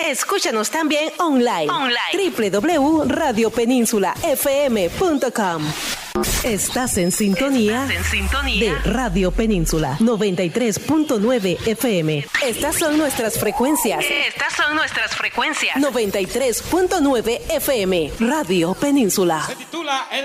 Escúchanos también online. www.radiopeninsula.fm.com. Estás en sintonía de Radio Península 93.9 FM. Estas son nuestras frecuencias. 93.9 FM. Radio Península. Se titula